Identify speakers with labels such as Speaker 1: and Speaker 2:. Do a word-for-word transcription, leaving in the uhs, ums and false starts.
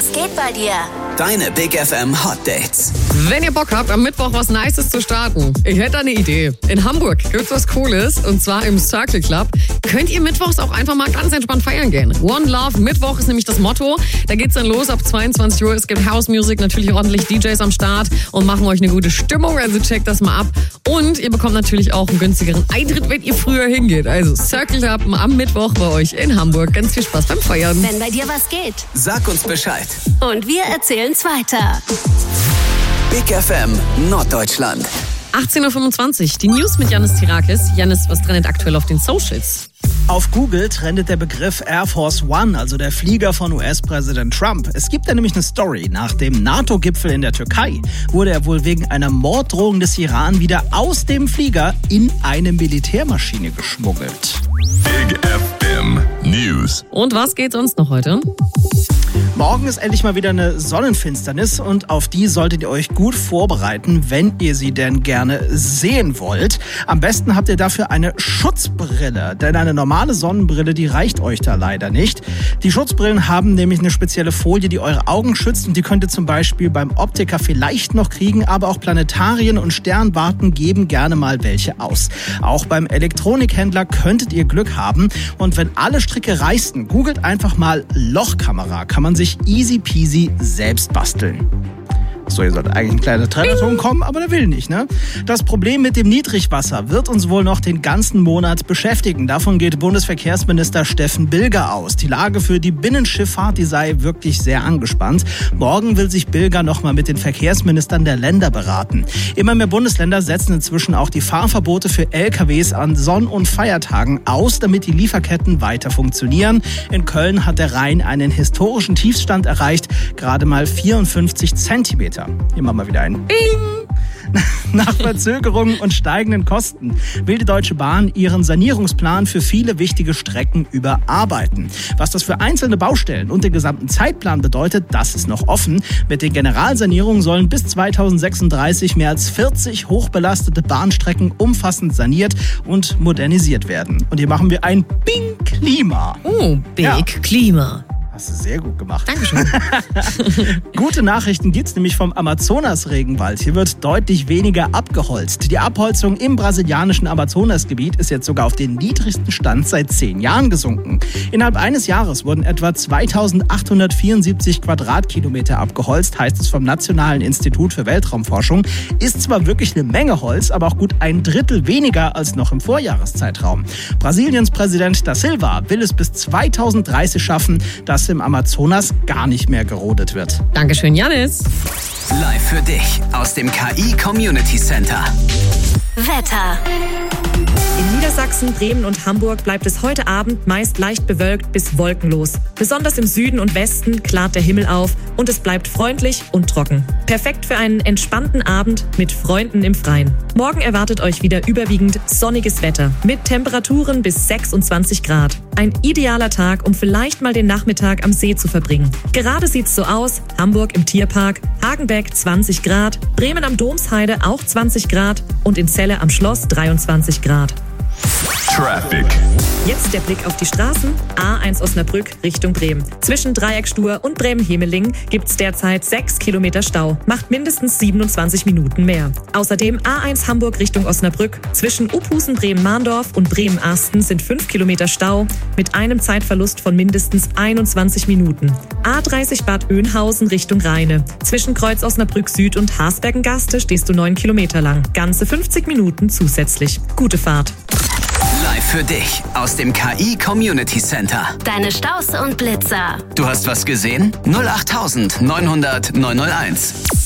Speaker 1: Was geht bei dir?
Speaker 2: Deine Big F M Hot Dates.
Speaker 3: Wenn ihr Bock habt, am Mittwoch was Nices zu starten, ich hätte eine Idee. In Hamburg gibt's was Cooles, und zwar im Circle Club. Könnt ihr mittwochs auch einfach mal ganz entspannt feiern gehen. One Love Mittwoch ist nämlich das Motto. Da geht's dann los ab zweiundzwanzig Uhr. Es gibt House Music, natürlich ordentlich D Js am Start und machen euch eine gute Stimmung. Also checkt das mal ab. Und ihr bekommt natürlich auch einen günstigeren Eintritt, wenn ihr früher hingeht. Also Circle Club am Mittwoch bei euch in Hamburg. Ganz viel Spaß beim Feiern.
Speaker 1: Wenn bei dir was geht.
Speaker 2: Sag uns Bescheid.
Speaker 1: Und wir erzählen's weiter.
Speaker 2: Big F M Norddeutschland.
Speaker 3: achtzehn Uhr fünfundzwanzig, die News mit Yannis Tirakis. Yannis, was trendet aktuell auf den Socials?
Speaker 4: Auf Google trendet der Begriff Air Force One, also der Flieger von U S-Präsident Trump. Es gibt da nämlich eine Story. Nach dem NATO-Gipfel in der Türkei wurde er wohl wegen einer Morddrohung des Iran wieder aus dem Flieger in eine Militärmaschine geschmuggelt.
Speaker 5: Big F M News.
Speaker 3: Und was geht sonst noch heute?
Speaker 4: Morgen ist endlich mal wieder eine Sonnenfinsternis und auf die solltet ihr euch gut vorbereiten, wenn ihr sie denn gerne sehen wollt. Am besten habt ihr dafür eine Schutzbrille, denn eine normale Sonnenbrille, die reicht euch da leider nicht. Die Schutzbrillen haben nämlich eine spezielle Folie, die eure Augen schützt, und die könnt ihr zum Beispiel beim Optiker vielleicht noch kriegen, aber auch Planetarien und Sternwarten geben gerne mal welche aus. Auch beim Elektronikhändler könntet ihr Glück haben, und wenn alle Stricke reißen, googelt einfach mal Lochkamera, kann man sich easy peasy selbst basteln. So, hier sollte eigentlich ein kleiner Trailerton kommen, aber der will nicht, ne? Das Problem mit dem Niedrigwasser wird uns wohl noch den ganzen Monat beschäftigen. Davon geht Bundesverkehrsminister Steffen Bilger aus. Die Lage für die Binnenschifffahrt, die sei wirklich sehr angespannt. Morgen will sich Bilger nochmal mit den Verkehrsministern der Länder beraten. Immer mehr Bundesländer setzen inzwischen auch die Fahrverbote für L K Ws an Sonn- und Feiertagen aus, damit die Lieferketten weiter funktionieren. In Köln hat der Rhein einen historischen Tiefstand erreicht, gerade mal vierundfünfzig Zentimeter. Hier machen wir wieder einen Bing! Nach Verzögerungen und steigenden Kosten will die Deutsche Bahn ihren Sanierungsplan für viele wichtige Strecken überarbeiten. Was das für einzelne Baustellen und den gesamten Zeitplan bedeutet, das ist noch offen. Mit den Generalsanierungen sollen bis zweitausendsechsunddreißig mehr als vierzig hochbelastete Bahnstrecken umfassend saniert und modernisiert werden. Und hier machen wir ein Bing Klima.
Speaker 3: Oh, Big ja. Klima.
Speaker 4: Hast du sehr gut gemacht.
Speaker 3: Dankeschön.
Speaker 4: Gute Nachrichten gibt's nämlich vom Amazonas-Regenwald. Hier wird deutlich weniger abgeholzt. Die Abholzung im brasilianischen Amazonasgebiet ist jetzt sogar auf den niedrigsten Stand seit zehn Jahren gesunken. Innerhalb eines Jahres wurden etwa zweitausendachthundertvierundsiebzig Quadratkilometer abgeholzt, heißt es vom Nationalen Institut für Weltraumforschung. Ist zwar wirklich eine Menge Holz, aber auch gut ein Drittel weniger als noch im Vorjahreszeitraum. Brasiliens Präsident Da Silva will es bis zweitausenddreißig schaffen, dass im Amazonas gar nicht mehr gerodet wird.
Speaker 3: Dankeschön, Yannis.
Speaker 2: Live für dich aus dem K I Community Center.
Speaker 1: Wetter.
Speaker 6: In Niedersachsen, Bremen und Hamburg bleibt es heute Abend meist leicht bewölkt bis wolkenlos. Besonders im Süden und Westen klart der Himmel auf und es bleibt freundlich und trocken. Perfekt für einen entspannten Abend mit Freunden im Freien. Morgen erwartet euch wieder überwiegend sonniges Wetter mit Temperaturen bis sechsundzwanzig Grad. Ein idealer Tag, um vielleicht mal den Nachmittag am See zu verbringen. Gerade sieht's so aus: Hamburg im Tierpark, Hagenbeck zwanzig Grad, Bremen am Domsheide auch zwanzig Grad und in Celle am Schloss dreiundzwanzig Grad.
Speaker 5: Traffic.
Speaker 6: Jetzt der Blick auf die Straßen. A eins Osnabrück Richtung Bremen. Zwischen Dreieckstuhr und Bremen-Hemeling gibt's derzeit sechs Kilometer Stau. Macht mindestens siebenundzwanzig Minuten mehr. Außerdem A eins Hamburg Richtung Osnabrück. Zwischen Uphusen Bremen-Mahndorf und Bremen-Arsten sind fünf Kilometer Stau mit einem Zeitverlust von mindestens einundzwanzig Minuten. A dreißig Bad Oeynhausen Richtung Rheine. Zwischen Kreuz Osnabrück Süd und Haßbergengaste stehst du neun Kilometer lang. Ganze fünfzig Minuten zusätzlich. Gute Fahrt.
Speaker 2: Live für dich aus dem K I Community Center.
Speaker 1: Deine Staus und Blitzer.
Speaker 2: Du hast was gesehen? null acht neunhundert neunhunderт neunhunderteins.